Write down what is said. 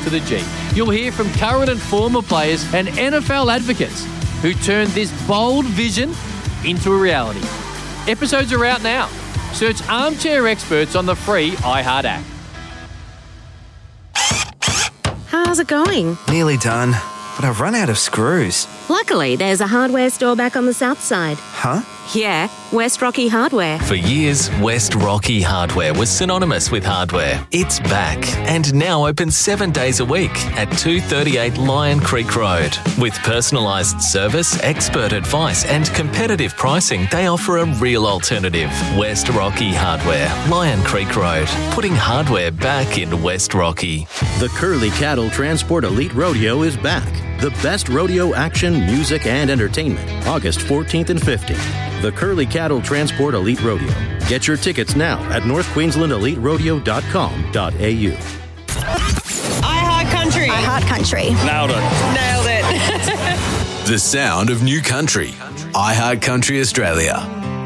to the G. You'll hear from current and former players and NFL advocates who turned this bold vision into a reality. Episodes are out now. Search Armchair Experts on the free iHeart app. How's it going? Nearly done, but I've run out of screws. Luckily, there's a hardware store back on the south side. Huh? Yeah, West Rocky Hardware. For years, West Rocky Hardware was synonymous with hardware. It's back and now open 7 days a week at 238 Lion Creek Road. With personalised service, expert advice and competitive pricing, they offer a real alternative. West Rocky Hardware, Lion Creek Road, putting hardware back in West Rocky. The Curly Cattle Transport Elite Rodeo is back. The best rodeo action, music, and entertainment, August 14th and 15th. The Curly Cattle Transport Elite Rodeo. Get your tickets now at northqueenslandeliterodeo.com.au. iHeart Country. iHeart Country. Nailed it. Nailed it. The sound of new country. iHeart Country Australia.